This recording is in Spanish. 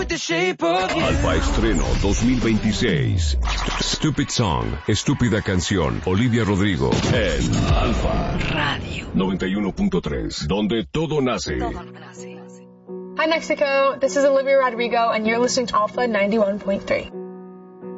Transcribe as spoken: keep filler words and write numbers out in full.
with the shape of you. Alfa Estreno dos mil veintiséis. Stupid Song, Estúpida Canción. Olivia Rodrigo en Alfa Radio noventa y uno punto tres, donde todo nace. Hi Mexico, this is Olivia Rodrigo and you're listening to Alpha ninety-one point three.